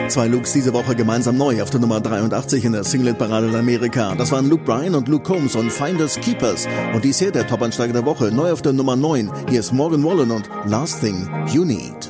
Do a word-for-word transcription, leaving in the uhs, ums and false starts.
Zwei Lukes diese Woche gemeinsam neu auf der Nummer dreiundachtzig in der Singlet-Parade in Amerika. Das waren Luke Bryan und Luke Combs und Finders Keepers. Und dies hier der Top-Ansteiger der Woche, neu auf der Nummer neun. Hier ist Morgan Wallen und Last Thing You Need.